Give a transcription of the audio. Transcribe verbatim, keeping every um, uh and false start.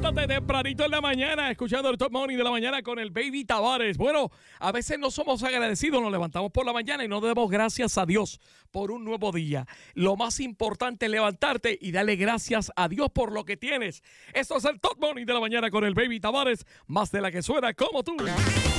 Levántate tempranito en la mañana, escuchando el Top Morning de la mañana con el Baby Tavares. Bueno, a veces no somos agradecidos, nos levantamos por la mañana y no damos gracias a Dios por un nuevo día. Lo más importante es levantarte y darle gracias a Dios por lo que tienes. Esto es el Top Morning de la mañana con el Baby Tavares, más de la que suena como tú.